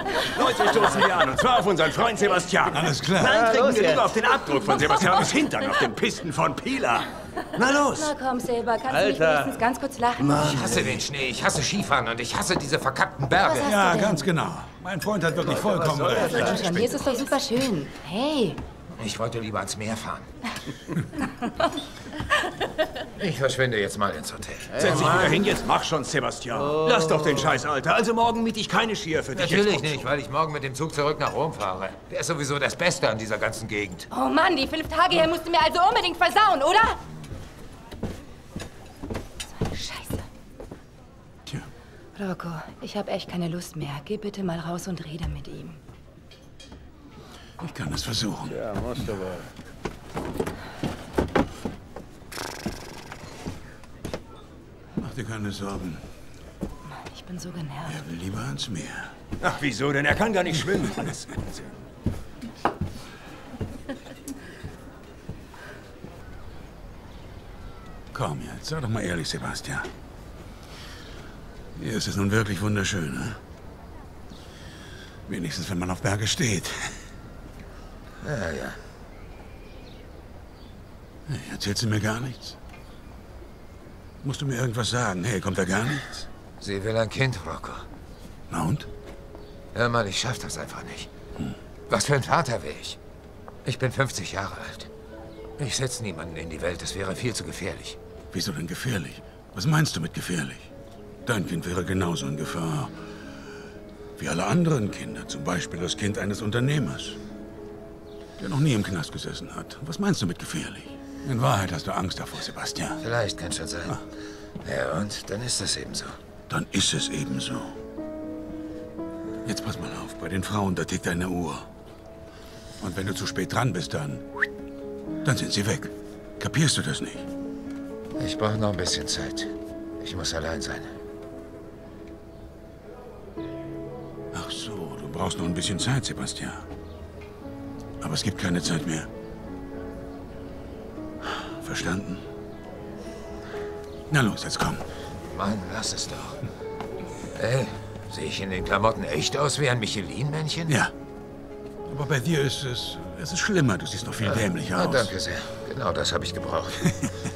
Leute, stoßen wir an. Und zwar auf unseren Freund Sebastian. Alles klar. Dann trinken wir lieber auf den Abdruck von Sebastians Hintern auf den Pisten von Pila. Na los. Na komm, Seba, kannst du nicht wenigstens ganz kurz lachen? Ich hasse den Schnee, ich hasse Skifahren und ich hasse diese verkackten Berge. Was hast Ja, du denn? ganz genau. Mein Freund hat wirklich vollkommen recht. Komm schon, hier ist es doch super schön. Hey, Ich wollte lieber ans Meer fahren. Ich verschwinde jetzt mal ins Hotel. Setz dich wieder hin, jetzt mach schon, Sebastian. Lass doch den Scheiß, Alter. Also morgen miete ich keine Skier für dich. Natürlich Jetzt komm nicht, weil ich morgen mit dem Zug zurück nach Rom fahre. Der ist sowieso das Beste an dieser ganzen Gegend. oh Mann, die 5 Tage hier musst du mir also unbedingt versauen, oder? So eine Scheiße. Tja, Rocco, ich habe echt keine Lust mehr. Geh bitte mal raus und rede mit ihm. ich kann es versuchen. Ja, musst du wohl. Mach dir keine Sorgen. Mann, ich bin so genervt. Er will lieber ans Meer. Ach, wieso denn? Er kann gar nicht schwimmen. Alles Unsinn. Komm jetzt, sei doch mal ehrlich, Sebastian. Hier ist es nun wirklich wunderschön, ne? Wenigstens, wenn man auf Berge steht. Ja, ja. Hey, erzählst du mir gar nichts? Musst du mir irgendwas sagen? Hey, kommt da gar nichts? Sie will ein Kind, Rocco. Na und? Hör mal, ich schaff das einfach nicht. Was für ein Vater wäre ich? Ich bin 50 Jahre alt. Ich setze niemanden in die Welt, das wäre viel zu gefährlich. Wieso denn gefährlich? Was meinst du mit gefährlich? Dein Kind wäre genauso in Gefahr wie alle anderen Kinder. Zum Beispiel das Kind eines Unternehmers, der noch nie im Knast gesessen hat. Was meinst du mit gefährlich? In Wahrheit hast du Angst davor, Sebastian. Vielleicht kann schon sein. Ja, und dann ist das eben so. Dann ist es eben so. Jetzt pass mal auf, bei den Frauen, da tickt eine Uhr. Und wenn du zu spät dran bist, dann sind sie weg. Kapierst du das nicht? Ich brauche noch ein bisschen Zeit. Ich muss allein sein. Ach so, du brauchst noch ein bisschen Zeit, Sebastian. Aber es gibt keine Zeit mehr. Verstanden? Na los, jetzt komm. Mann, lass es doch. Ey, sehe ich in den Klamotten echt aus wie ein Michelin-Männchen? Ja. Aber bei dir ist es ist schlimmer. Du siehst noch viel dämlicher Na, aus. danke sehr. Genau das habe ich gebraucht.